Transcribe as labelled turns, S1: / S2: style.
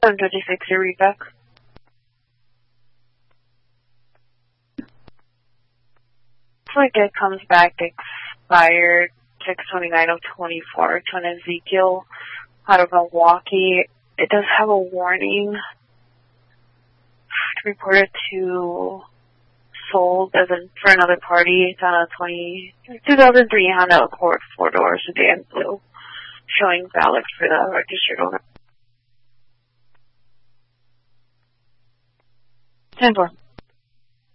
S1: 726, your read back. Looks like it comes back expired 6/29/24 to an Ezekiel out of Milwaukee. It does have a warning. Reported to sold as in for another party. It's on a 2003 Honda Accord 4-door sedan blue, showing valid for the registered owner.
S2: 10-4.